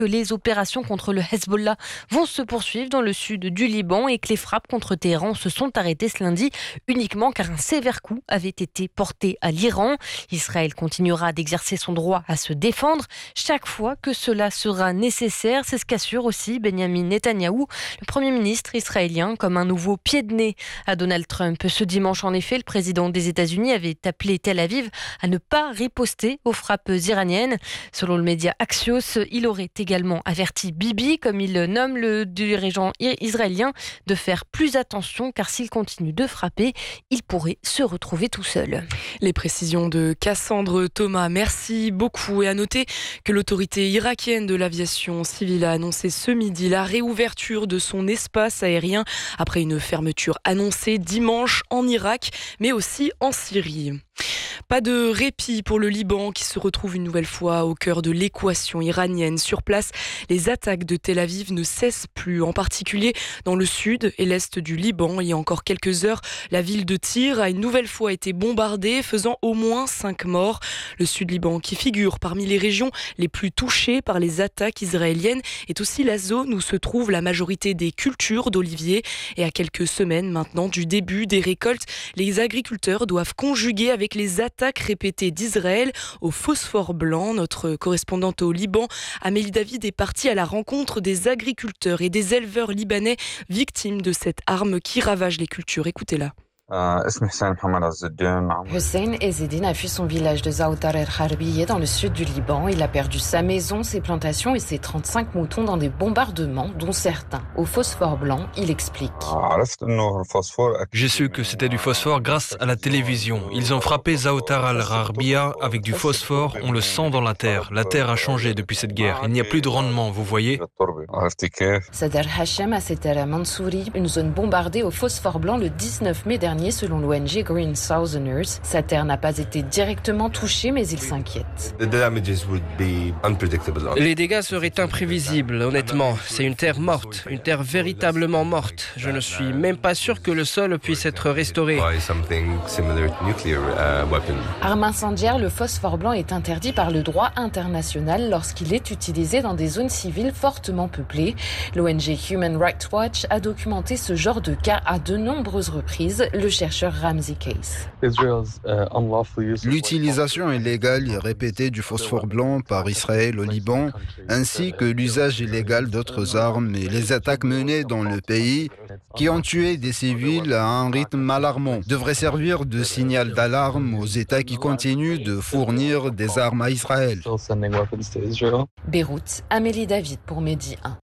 que les opérations contre le Hezbollah vont se poursuivre dans le sud du Liban et que les frappes contre Téhéran se sont arrêtées ce lundi uniquement car un sévère coup avait été porté à l'Iran. Israël continuera d'exercer son droit à se défendre chaque fois que cela sera nécessaire. C'est ce qu'assure aussi Benyamin Netanyahou, le Premier ministre israélien, comme un nouveau pied de nez à Donald Trump. Ce dimanche, en effet, le président des États-Unis avait appelé Tel Aviv à ne pas riposter aux frappes iraniennes. Selon le média Axios, il aurait également averti Bibi, comme il nomme le dirigeant israélien, de faire plus attention car s'il continue de frapper, il pourrait se retrouver tout seul. Les précisions de Cassandre Thomas, merci beaucoup. Et à noter que l'autorité irakienne de l'aviation civile a annoncé ce midi la réouverture de son espace aérien après une fermeture annoncée dimanche en Irak, mais aussi en Syrie. Pas de répit pour le Liban qui se retrouve une nouvelle fois au cœur de l'équation iranienne. Sur place, les attaques de Tel Aviv ne cessent plus, en particulier dans le sud et l'est du Liban. Il y a encore quelques heures, la ville de Tyr a une nouvelle fois été bombardée, faisant au moins 5 morts. Le sud-Liban, qui figure parmi les régions les plus touchées par les attaques israéliennes, est aussi la zone où se trouve la majorité des cultures d'oliviers. Et à quelques semaines maintenant du début des récoltes, les agriculteurs doivent conjuguer avec les attaques répétées d'Israël au phosphore blanc. Notre correspondante au Liban, Amélie David, est partie à la rencontre des agriculteurs et des éleveurs libanais victimes de cette arme qui ravage les cultures. Écoutez-la. Hussein Ezzedine a fui son village de Zaoutar el-Harbiye dans le sud du Liban. Il a perdu sa maison, ses plantations et ses 35 moutons dans des bombardements, dont certains au phosphore blanc. Il explique. J'ai su que c'était du phosphore grâce à la télévision. Ils ont frappé Zaoutar al-Harbiya avec du phosphore. On le sent dans la terre. La terre a changé depuis cette guerre. Il n'y a plus de rendement, vous voyez. Sadr Hashem a Seter Mansouri, une zone bombardée au phosphore blanc le 19 mai dernier. Selon l'ONG Green Southerners, sa terre n'a pas été directement touchée, mais il s'inquiète. Les dégâts seraient imprévisibles, honnêtement. C'est une terre morte, une terre véritablement morte. Je ne suis même pas sûr que le sol puisse être restauré. Arme incendiaire, le phosphore blanc est interdit par le droit international lorsqu'il est utilisé dans des zones civiles fortement peuplées. L'ONG Human Rights Watch a documenté ce genre de cas à de nombreuses reprises. Le chercheur Ramsey Case. L'utilisation illégale et répétée du phosphore blanc par Israël au Liban, ainsi que l'usage illégal d'autres armes et les attaques menées dans le pays, qui ont tué des civils à un rythme alarmant, devraient servir de signal d'alarme aux États qui continuent de fournir des armes à Israël. Beyrouth, Amélie David pour Medi 1.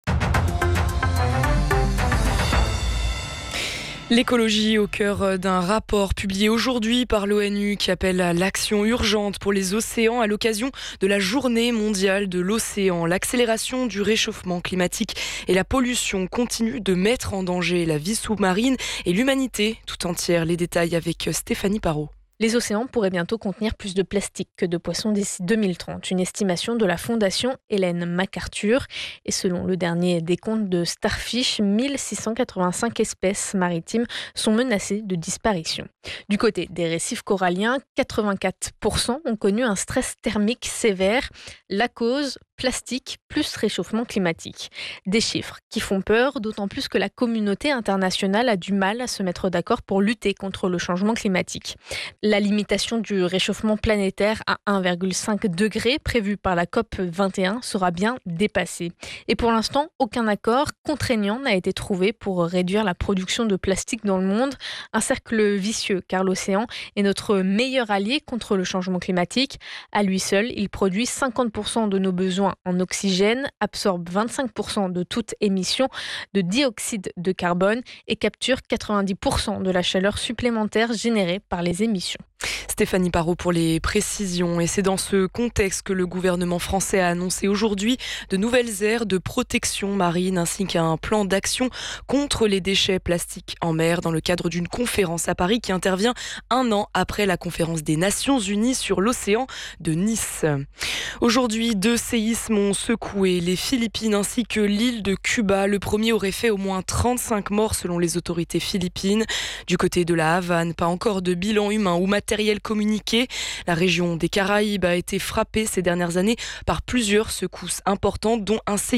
L'écologie au cœur d'un rapport publié aujourd'hui par l'ONU qui appelle à l'action urgente pour les océans à l'occasion de la journée mondiale de l'océan. L'accélération du réchauffement climatique et la pollution continuent de mettre en danger la vie sous-marine et l'humanité tout entière. Les détails avec Stéphanie Parot. Les océans pourraient bientôt contenir plus de plastique que de poissons d'ici 2030. Une estimation de la fondation Ellen MacArthur. Et selon le dernier décompte de Starfish, 1685 espèces maritimes sont menacées de disparition. Du côté des récifs coralliens, 84% ont connu un stress thermique sévère. La cause, plastique plus réchauffement climatique. Des chiffres qui font peur, d'autant plus que la communauté internationale a du mal à se mettre d'accord pour lutter contre le changement climatique. La limitation du réchauffement planétaire à 1,5 degré prévue par la COP 21 sera bien dépassée. Et pour l'instant, aucun accord contraignant n'a été trouvé pour réduire la production de plastique dans le monde. Un cercle vicieux car l'océan est notre meilleur allié contre le changement climatique. À lui seul, il produit 50% de nos besoins en oxygène, absorbe 25% de toute émission de dioxyde de carbone et capture 90% de la chaleur supplémentaire générée par les émissions. Stéphanie Parot pour les précisions. Et c'est dans ce contexte que le gouvernement français a annoncé aujourd'hui de nouvelles aires de protection marine ainsi qu'un plan d'action contre les déchets plastiques en mer dans le cadre d'une conférence à Paris qui intervient un an après la conférence des Nations Unies sur l'océan de Nice. Aujourd'hui, 2 séismes séismes ont secoué les Philippines ainsi que l'île de Cuba. Le premier aurait fait au moins 35 morts selon les autorités philippines. Du côté de la Havane, pas encore de bilan humain ou matériel communiqué. La région des Caraïbes a été frappée ces dernières années par plusieurs secousses importantes, dont un séisme